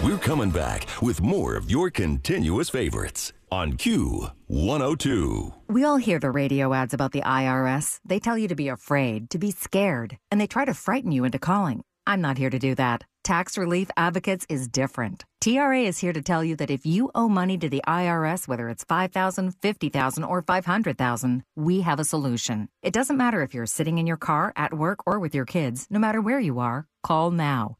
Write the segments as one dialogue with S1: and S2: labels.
S1: We're coming back with more of your continuous favorites on Q102.
S2: We all hear the radio ads about the IRS. They tell you to be afraid, to be scared, and they try to frighten you into calling. I'm not here to do that. Tax Relief Advocates is different. TRA is here to tell you that if you owe money to the IRS, whether it's $5,000, $50,000, or $500,000, we have a solution. It doesn't matter if you're sitting in your car, at work, or with your kids. No matter where you are, call now.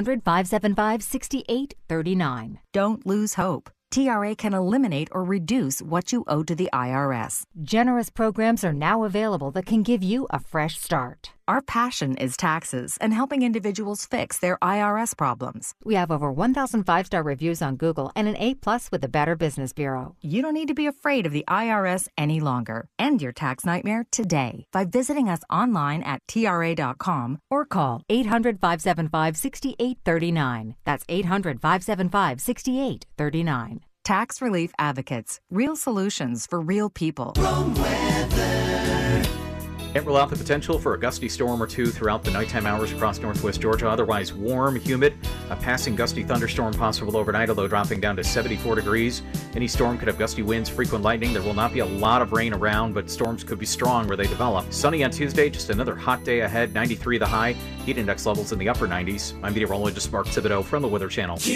S2: 800-575-6839. Don't lose hope. TRA can eliminate or reduce what you owe to the IRS. Generous programs are now available that can give you a fresh start. Our passion is taxes and helping individuals fix their IRS problems. We have over 1,000 5-star reviews on Google and an A+ with the Better Business Bureau. You don't need to be afraid of the IRS any longer. End your tax nightmare today by visiting us online at TRA.com or call 800-575-6839. That's 800-575-6839. Tax Relief Advocates. Real solutions for real people.
S3: Can't rule out the potential for a gusty storm or two throughout the nighttime hours across northwest Georgia. Otherwise warm, humid. A passing gusty thunderstorm possible overnight, although dropping down to 74 degrees. Any storm could have gusty winds, frequent lightning. There will not be a lot of rain around, but storms could be strong where they develop. Sunny on Tuesday, just another hot day ahead. 93 the high. Heat index levels in the upper 90s. I'm meteorologist Mark Thibodeau from the Weather Channel.